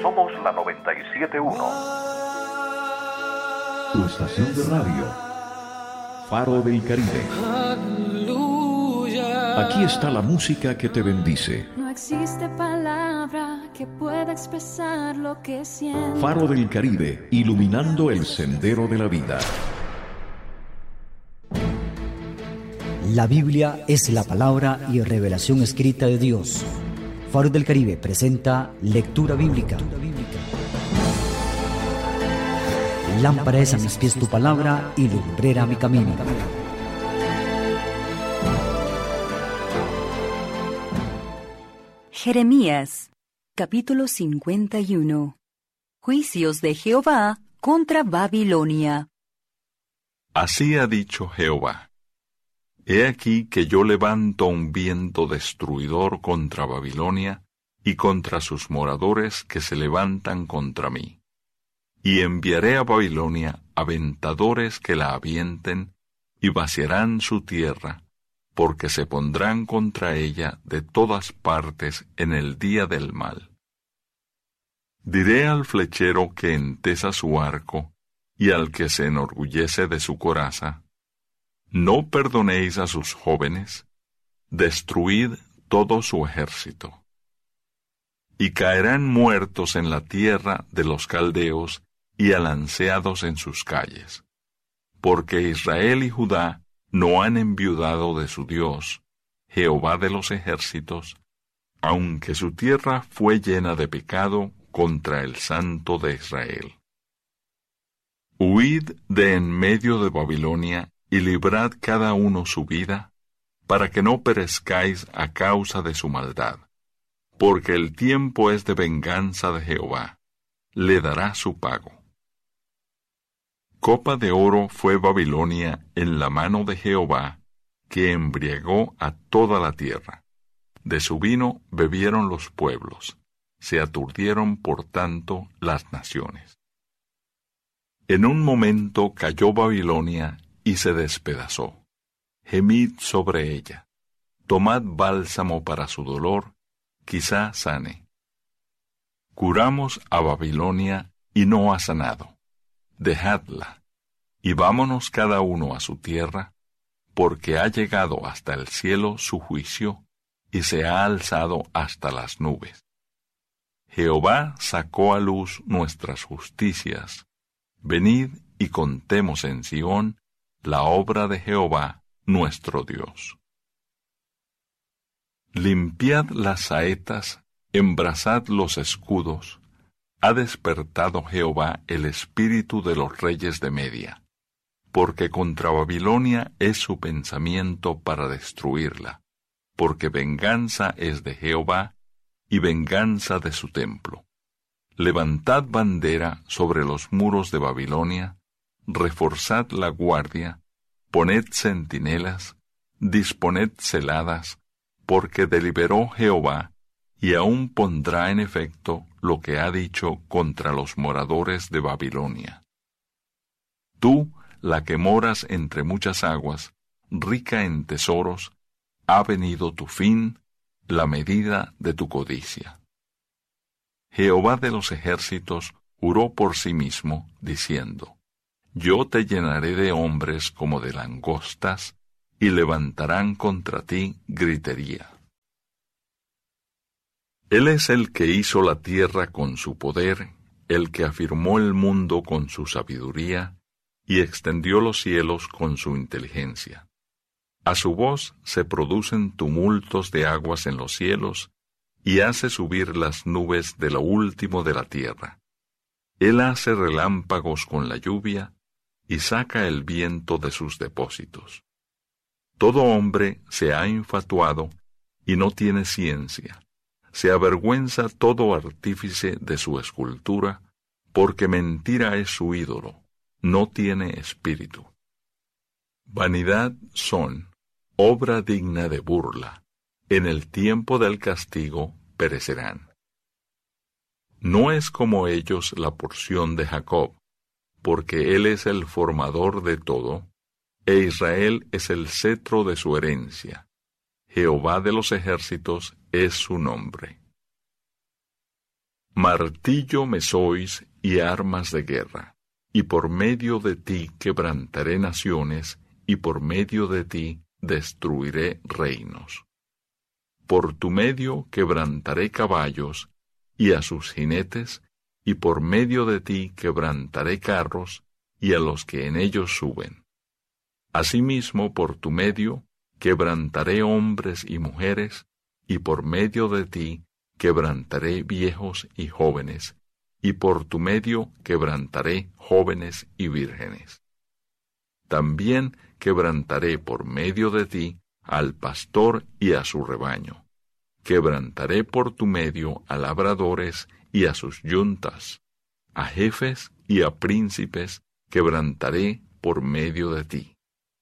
Somos la 97.1. Tu estación de radio, Faro del Caribe. Aquí está la música que te bendice. No existe palabra que pueda expresar lo que siento. Faro del Caribe, iluminando el sendero de la vida. La Biblia es la palabra y revelación escrita de Dios. Faro del Caribe presenta Lectura Bíblica. Lámpara es a mis pies tu palabra y lumbrera a mi camino. Jeremías, capítulo 51. Juicios de Jehová contra Babilonia. Así ha dicho Jehová: He aquí que yo levanto un viento destruidor contra Babilonia y contra sus moradores que se levantan contra mí. Y enviaré a Babilonia aventadores que la avienten y vaciarán su tierra, porque se pondrán contra ella de todas partes en el día del mal. Diré al flechero que entesa su arco y al que se enorgullece de su coraza: No perdonéis a sus jóvenes, destruid todo su ejército. Y caerán muertos en la tierra de los caldeos y alanceados en sus calles, porque Israel y Judá no han enviudado de su Dios, Jehová de los ejércitos, aunque su tierra fue llena de pecado contra el Santo de Israel. Huid de en medio de Babilonia y librad cada uno su vida, para que no perezcáis a causa de su maldad, porque el tiempo es de venganza de Jehová, le dará su pago. Copa de oro fue Babilonia en la mano de Jehová, que embriagó a toda la tierra. De su vino bebieron los pueblos, se aturdieron por tanto las naciones. En un momento cayó Babilonia y se despedazó. Gemid sobre ella, tomad bálsamo para su dolor, quizá sane. Curamos a Babilonia y no ha sanado. Dejadla, y vámonos cada uno a su tierra, porque ha llegado hasta el cielo su juicio, y se ha alzado hasta las nubes. Jehová sacó a luz nuestras justicias. Venid y contemos en Sión la obra de Jehová, nuestro Dios. Limpiad las saetas, embrazad los escudos. Ha despertado Jehová el espíritu de los reyes de Media, porque contra Babilonia es su pensamiento para destruirla, porque venganza es de Jehová y venganza de su templo. Levantad bandera sobre los muros de Babilonia, reforzad la guardia, poned centinelas, disponed celadas, porque deliberó Jehová, y aún pondrá en efecto lo que ha dicho contra los moradores de Babilonia. Tú, la que moras entre muchas aguas, rica en tesoros, ha venido tu fin, la medida de tu codicia. Jehová de los ejércitos juró por sí mismo, diciendo: Yo te llenaré de hombres como de langostas, y levantarán contra ti gritería. Él es el que hizo la tierra con su poder, el que afirmó el mundo con su sabiduría, y extendió los cielos con su inteligencia. A su voz se producen tumultos de aguas en los cielos, y hace subir las nubes de lo último de la tierra. Él hace relámpagos con la lluvia, y saca el viento de sus depósitos. Todo hombre se ha infatuado, y no tiene ciencia. Se avergüenza todo artífice de su escultura, porque mentira es su ídolo, no tiene espíritu. Vanidad son, obra digna de burla, en el tiempo del castigo perecerán. No es como ellos la porción de Jacob, porque él es el formador de todo, e Israel es el cetro de su herencia. Jehová de los ejércitos es su nombre. Martillo me sois y armas de guerra, y por medio de ti quebrantaré naciones, y por medio de ti destruiré reinos. Por tu medio quebrantaré caballos, y a sus jinetes, y por medio de ti quebrantaré carros, y a los que en ellos suben. Asimismo, por tu medio quebrantaré hombres y mujeres, y por medio de ti quebrantaré viejos y jóvenes, y por tu medio quebrantaré jóvenes y vírgenes. También quebrantaré por medio de ti al pastor y a su rebaño. Quebrantaré por tu medio a labradores y a sus yuntas, a jefes y a príncipes quebrantaré por medio de ti.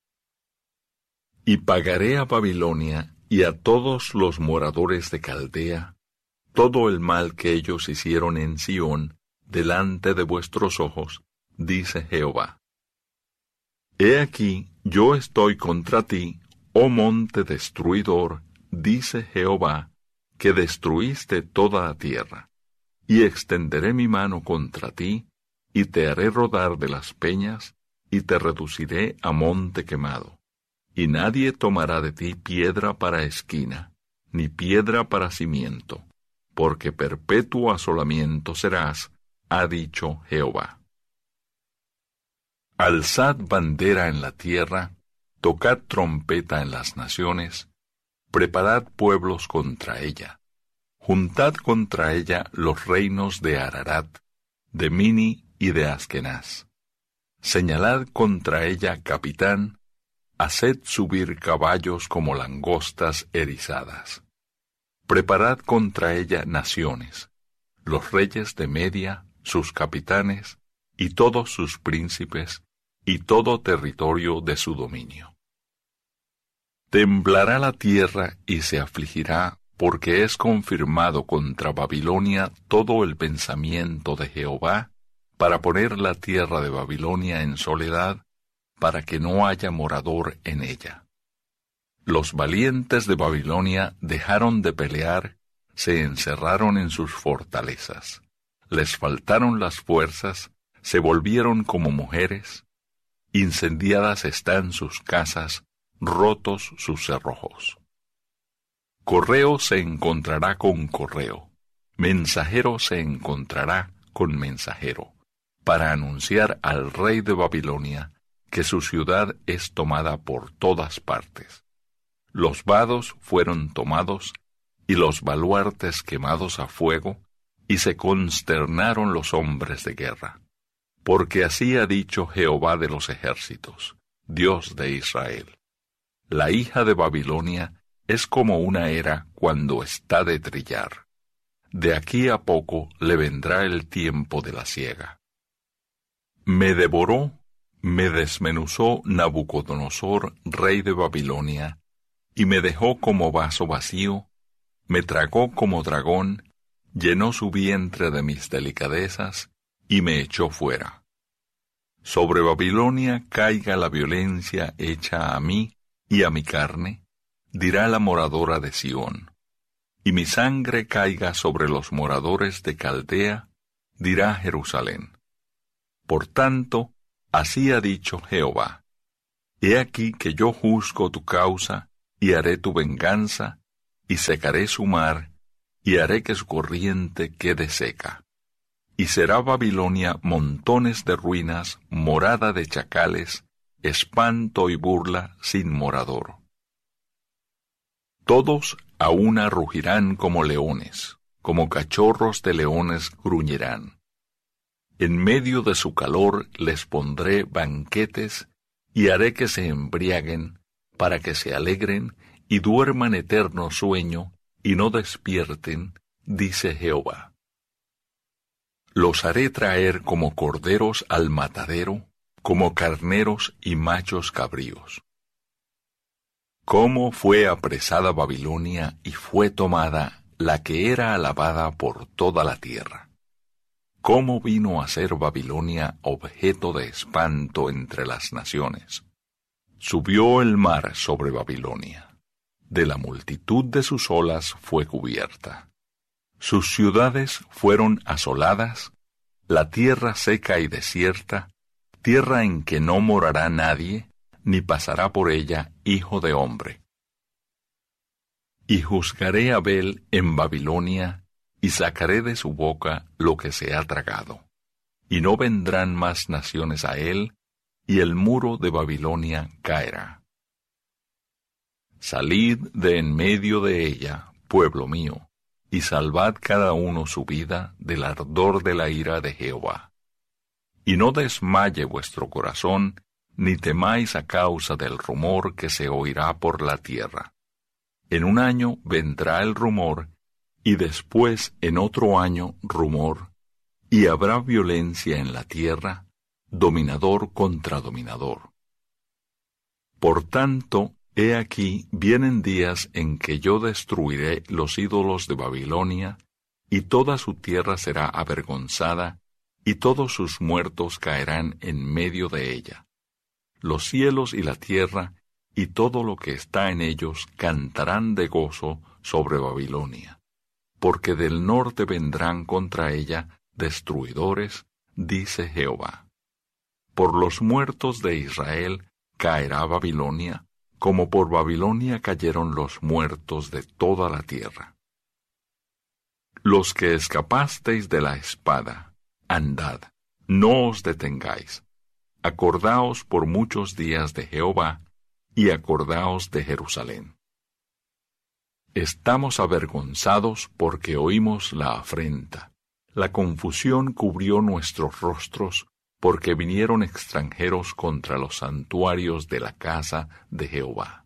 Y pagaré a Babilonia y a todos los moradores de Caldea todo el mal que ellos hicieron en Sión delante de vuestros ojos, dice Jehová. He aquí, yo estoy contra ti, oh monte destruidor, dice Jehová, que destruiste toda la tierra, y extenderé mi mano contra ti, y te haré rodar de las peñas, y te reduciré a monte quemado, y nadie tomará de ti piedra para esquina, ni piedra para cimiento, porque perpetuo asolamiento serás, ha dicho Jehová. Alzad bandera en la tierra, tocad trompeta en las naciones, preparad pueblos contra ella, juntad contra ella los reinos de Ararat, de Mini y de Askenaz. Señalad contra ella capitán, haced subir caballos como langostas erizadas. Preparad contra ella naciones, los reyes de Media, sus capitanes, y todos sus príncipes, y todo territorio de su dominio. Temblará la tierra y se afligirá, porque es confirmado contra Babilonia todo el pensamiento de Jehová, para poner la tierra de Babilonia en soledad, para que no haya morador en ella. Los valientes de Babilonia dejaron de pelear, se encerraron en sus fortalezas. Les faltaron las fuerzas, se volvieron como mujeres. Incendiadas están sus casas, rotos sus cerrojos. Correo se encontrará con correo, mensajero se encontrará con mensajero, para anunciar al rey de Babilonia que su ciudad es tomada por todas partes. Los vados fueron tomados, y los baluartes quemados a fuego, y se consternaron los hombres de guerra. Porque así ha dicho Jehová de los ejércitos, Dios de Israel. La hija de Babilonia es como una era cuando está de trillar. De aquí a poco le vendrá el tiempo de la siega. Me devoró, me desmenuzó Nabucodonosor, rey de Babilonia, y me dejó como vaso vacío, me tragó como dragón, llenó su vientre de mis delicadezas, y me echó fuera. Sobre Babilonia caiga la violencia hecha a mí y a mi carne, dirá la moradora de Sión. Y mi sangre caiga sobre los moradores de Caldea, dirá Jerusalén. Por tanto, así ha dicho Jehová. He aquí que yo juzgo tu causa, y haré tu venganza, y secaré su mar, y haré que su corriente quede seca. Y será Babilonia montones de ruinas, morada de chacales, espanto y burla sin morador. Todos a una rugirán como leones, como cachorros de leones gruñirán. En medio de su calor les pondré banquetes, y haré que se embriaguen, para que se alegren y duerman eterno sueño, y no despierten, dice Jehová. Los haré traer como corderos al matadero, como carneros y machos cabríos. Cómo fue apresada Babilonia y fue tomada la que era alabada por toda la tierra. Cómo vino a ser Babilonia objeto de espanto entre las naciones. Subió el mar sobre Babilonia. De la multitud de sus olas fue cubierta. Sus ciudades fueron asoladas, la tierra seca y desierta, tierra en que no morará nadie, ni pasará por ella hijo de hombre. Y juzgaré a Bel en Babilonia, y sacaré de su boca lo que se ha tragado. Y no vendrán más naciones a él, y el muro de Babilonia caerá. Salid de en medio de ella, pueblo mío, y salvad cada uno su vida del ardor de la ira de Jehová. Y no desmaye vuestro corazón, ni temáis a causa del rumor que se oirá por la tierra. En un año vendrá el rumor, y después en otro año rumor, y habrá violencia en la tierra, dominador contra dominador. Por tanto, he aquí vienen días en que yo destruiré los ídolos de Babilonia, y toda su tierra será avergonzada, y todos sus muertos caerán en medio de ella. Los cielos y la tierra, y todo lo que está en ellos, cantarán de gozo sobre Babilonia, porque del norte vendrán contra ella destruidores, dice Jehová. Por los muertos de Israel caerá Babilonia, como por Babilonia cayeron los muertos de toda la tierra. Los que escapasteis de la espada, andad, no os detengáis. Acordaos por muchos días de Jehová, y acordaos de Jerusalén. Estamos avergonzados porque oímos la afrenta. La confusión cubrió nuestros rostros, porque vinieron extranjeros contra los santuarios de la casa de Jehová.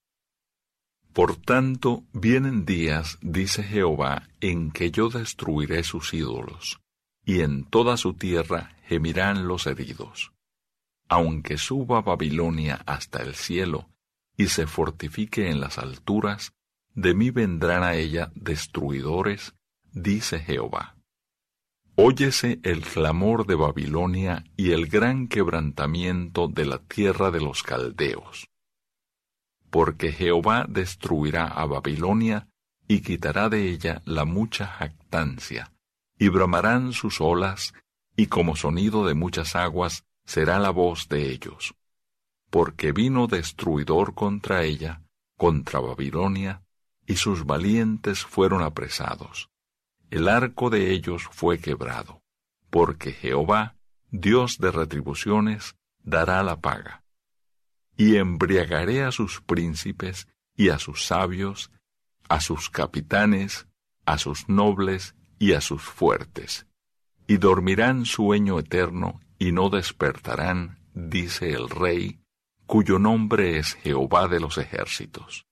Por tanto, vienen días, dice Jehová, en que yo destruiré sus ídolos, y en toda su tierra gemirán los heridos. Aunque suba Babilonia hasta el cielo, y se fortifique en las alturas, de mí vendrán a ella destruidores, dice Jehová. Óyese el clamor de Babilonia y el gran quebrantamiento de la tierra de los caldeos. Porque Jehová destruirá a Babilonia y quitará de ella la mucha jactancia, y bramarán sus olas, y como sonido de muchas aguas será la voz de ellos. Porque vino destruidor contra ella, contra Babilonia, y sus valientes fueron apresados. El arco de ellos fue quebrado, porque Jehová, Dios de retribuciones, dará la paga. Y embriagaré a sus príncipes y a sus sabios, a sus capitanes, a sus nobles y a sus fuertes, y dormirán sueño eterno y no despertarán, dice el Rey, cuyo nombre es Jehová de los ejércitos.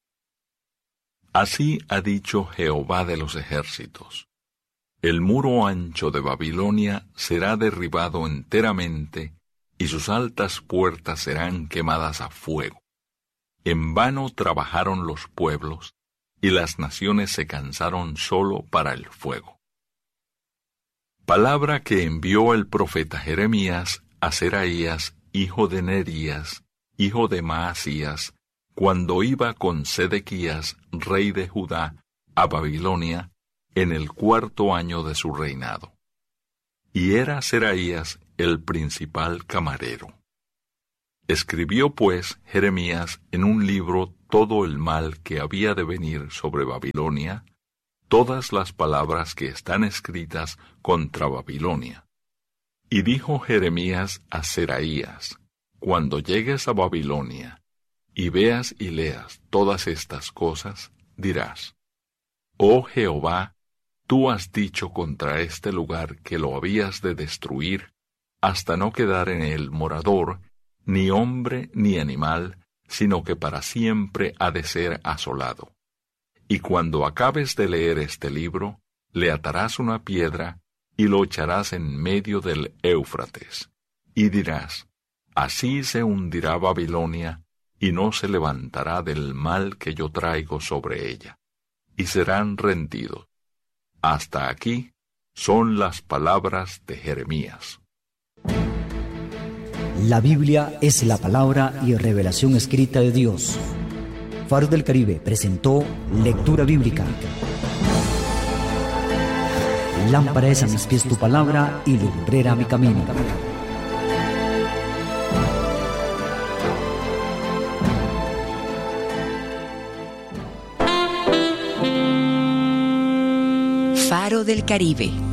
Así ha dicho Jehová de los ejércitos: el muro ancho de Babilonia será derribado enteramente, y sus altas puertas serán quemadas a fuego. En vano trabajaron los pueblos, y las naciones se cansaron solo para el fuego. Palabra que envió el profeta Jeremías a Seraías, hijo de Nerías, hijo de Maasías, cuando iba con Sedequías, rey de Judá, a Babilonia, en el 4º año de su reinado. Y era Seraías el principal camarero. Escribió pues Jeremías en un libro todo el mal que había de venir sobre Babilonia, todas las palabras que están escritas contra Babilonia. Y dijo Jeremías a Seraías: cuando llegues a Babilonia, y veas y leas todas estas cosas, dirás: Oh Jehová, tú has dicho contra este lugar que lo habías de destruir, hasta no quedar en él morador, ni hombre ni animal, sino que para siempre ha de ser asolado. Y cuando acabes de leer este libro, le atarás una piedra y lo echarás en medio del Éufrates, y dirás: así se hundirá Babilonia, y no se levantará del mal que yo traigo sobre ella, y serán rendidos. Hasta aquí son las palabras de Jeremías. La Biblia es la palabra y revelación escrita de Dios. Faro del Caribe presentó Lectura Bíblica. Lámpara es a mis pies tu palabra y lumbrera mi camino. Faro del Caribe.